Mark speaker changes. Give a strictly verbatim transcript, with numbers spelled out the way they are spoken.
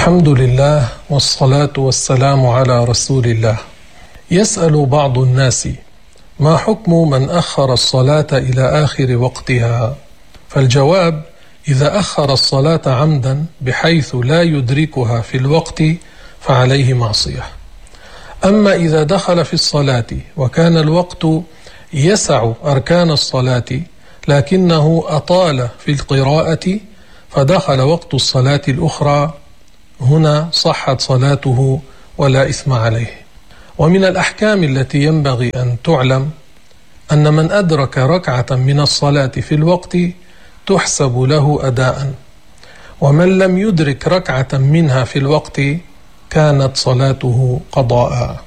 Speaker 1: الحمد لله والصلاة والسلام على رسول الله. يسأل بعض الناس: ما حكم من أخر الصلاة إلى آخر وقتها؟ فالجواب: إذا أخر الصلاة عمدا بحيث لا يدركها في الوقت فعليه معصية. أما إذا دخل في الصلاة وكان الوقت يسع أركان الصلاة لكنه أطال في القراءة فدخل وقت الصلاة الأخرى، هنا صحت صلاته ولا إثم عليه. ومن الأحكام التي ينبغي أن تعلم أن من أدرك ركعة من الصلاة في الوقت تحسب له أداء، ومن لم يدرك ركعة منها في الوقت كانت صلاته قضاء.